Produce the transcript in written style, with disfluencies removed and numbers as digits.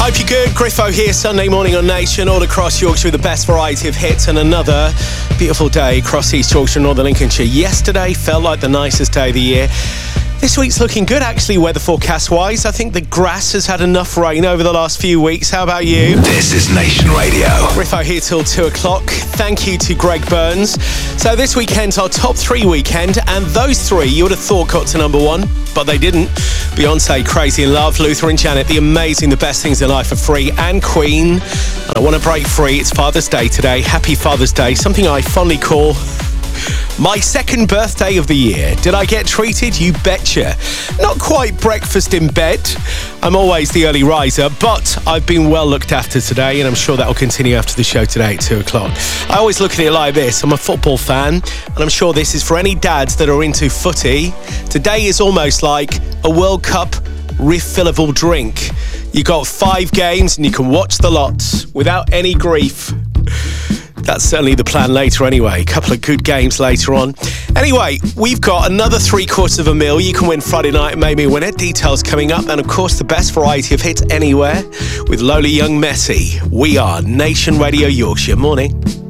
Hope you're good. Griffo here, Sunday morning on Nation, all across Yorkshire with the best variety of hits, and another beautiful day across East Yorkshire and Northern Lincolnshire. Yesterday felt like the nicest day of the year. This week's looking good, actually, weather forecast-wise. I think the grass has had enough rain over the last few weeks. How about you? This is Nation Radio. Griffo here till 2 o'clock. Thank you to Greg Burns. So this weekend's our top 3 weekend, and those 3 you would have thought got to number 1, but they didn't. Beyonce, Crazy in Love, Luther and Janet, The Amazing, The Best Things in Life are free, and Queen. And I want to break free. It's Father's Day today. Happy Father's Day. Something I fondly call my second birthday of the year. Did I get treated? You betcha. Not quite breakfast in bed. I'm always the early riser, but I've been well looked after today, and I'm sure that will continue after the show today at 2 o'clock. I always look at it like this. I'm a football fan, and I'm sure this is for any dads that are into footy. Today is almost like a World Cup refillable drink. You got 5 games, and you can watch the lot without any grief. That's certainly the plan later anyway. A couple of good games later on. Anyway, we've got another 3/4 mil. You can win Friday night and maybe win it. Details coming up. And of course, the best variety of hits anywhere with Lola Young Messi. We are Nation Radio Yorkshire. Morning.